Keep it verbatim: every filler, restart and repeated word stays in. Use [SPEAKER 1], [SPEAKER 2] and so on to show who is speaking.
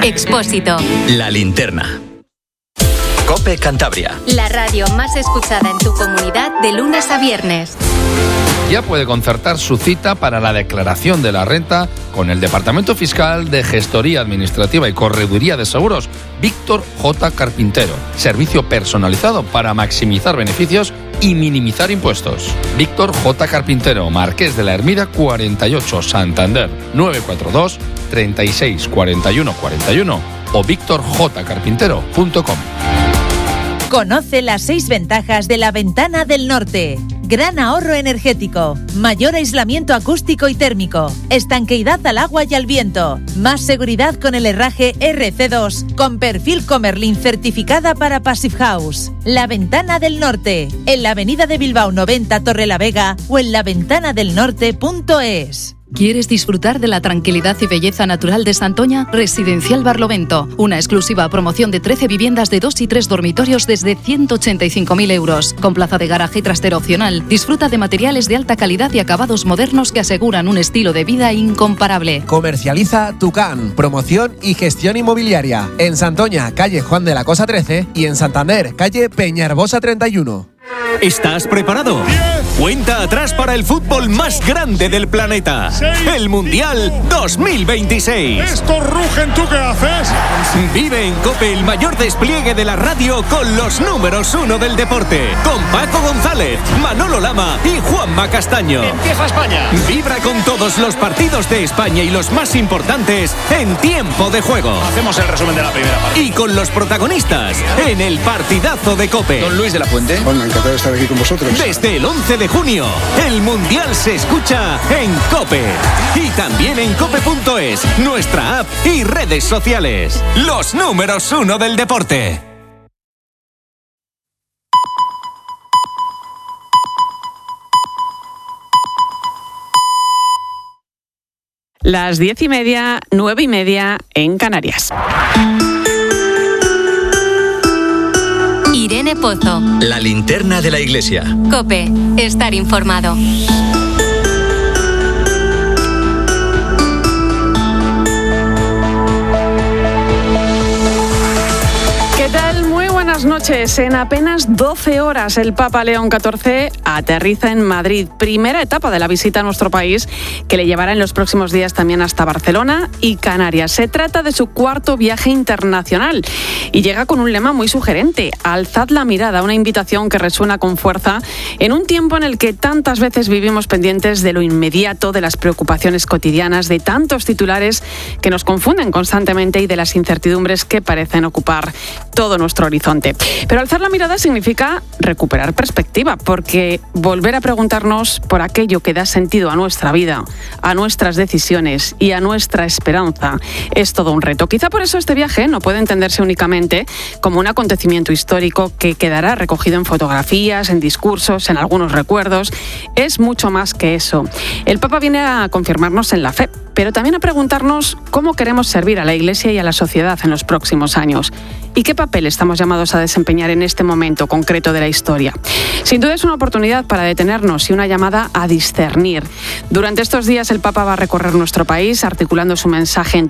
[SPEAKER 1] Expósito.
[SPEAKER 2] La Linterna. COPE Cantabria.
[SPEAKER 1] La radio más escuchada en tu comunidad de lunes a viernes.
[SPEAKER 3] Ya puede concertar su cita para la declaración de la renta con el Departamento Fiscal de Gestoría Administrativa y Correduría de Seguros, Víctor J. Carpintero. Servicio personalizado para maximizar beneficios y minimizar impuestos. Víctor J. Carpintero, Marqués de la Hermida cuarenta y ocho, Santander, nueve cuatro dos, treinta y seis, cuarenta y uno, cuarenta y uno o víctor j carpintero punto com.
[SPEAKER 4] Conoce las seis ventajas de la Ventana del Norte. Gran ahorro energético, mayor aislamiento acústico y térmico, estanqueidad al agua y al viento, más seguridad con el herraje R C dos, con perfil Comerlin certificada para Passive House. La Ventana del Norte, en la avenida de Bilbao noventa Torrelavega o en la ventana del norte punto es.
[SPEAKER 5] ¿Quieres disfrutar de la tranquilidad y belleza natural de Santoña? Residencial Barlovento, una exclusiva promoción de trece viviendas de dos y tres dormitorios desde ciento ochenta y cinco mil euros, con plaza de garaje y trastero opcional. Disfruta de materiales de alta calidad y acabados modernos que aseguran un estilo de vida incomparable.
[SPEAKER 6] Comercializa Tucán, promoción y gestión inmobiliaria. En Santoña, calle Juan de la Cosa trece y en Santander, calle Peñarbosa treinta y uno.
[SPEAKER 7] ¿Estás preparado? Cuenta atrás para el fútbol más grande del planeta. El Mundial dos mil veintiséis.
[SPEAKER 8] ¡Estos rugen! ¿Tú qué haces?
[SPEAKER 7] Vive en COPE el mayor despliegue de la radio con los números uno del deporte. Con Paco González, Manolo Lama y Juanma Castaño.
[SPEAKER 8] ¡Empieza España!
[SPEAKER 7] Vibra con todos los partidos de España y los más importantes en tiempo de juego.
[SPEAKER 8] Hacemos el resumen de la primera parte.
[SPEAKER 7] Y con los protagonistas en el partidazo de COPE.
[SPEAKER 9] Don Luis de la Fuente.
[SPEAKER 10] Bueno, encantado de estar aquí con vosotros.
[SPEAKER 7] Desde el once de junio, el Mundial se escucha en COPE. Y también en cope punto es, nuestra app y redes sociales. Los números uno del deporte.
[SPEAKER 11] Las diez y media, nueve y media en Canarias.
[SPEAKER 1] Irene Pozo.
[SPEAKER 2] La Linterna de la Iglesia.
[SPEAKER 1] COPE. Estar informado.
[SPEAKER 11] ¿Qué tal? Muy buenas noches. En apenas doce horas el Papa León catorce aterriza en Madrid. Primera etapa de la visita a nuestro país que le llevará en los próximos días también hasta Barcelona y Canarias. Se trata de su cuarto viaje internacional y llega con un lema muy sugerente: alzad la mirada, una invitación que resuena con fuerza en un tiempo en el que tantas veces vivimos pendientes de lo inmediato, de las preocupaciones cotidianas, de tantos titulares que nos confunden constantemente y de las incertidumbres que parecen ocupar todo nuestro horizonte. Pero alzar la mirada significa recuperar perspectiva, porque volver a preguntarnos por aquello que da sentido a nuestra vida, a nuestras decisiones y a nuestra esperanza es todo un reto. Quizá por eso este viaje no puede entenderse únicamente como un acontecimiento histórico que quedará recogido en fotografías, en discursos, en algunos recuerdos. Es mucho más que eso. El Papa viene a confirmarnos en la fe, pero también a preguntarnos cómo queremos servir a la Iglesia y a la sociedad en los próximos años. ¿Y qué papel estamos llamados a desempeñar en este momento concreto de la historia? Sin duda es una oportunidad para detenernos y una llamada a discernir. Durante estos días el Papa va a recorrer nuestro país articulando su mensaje en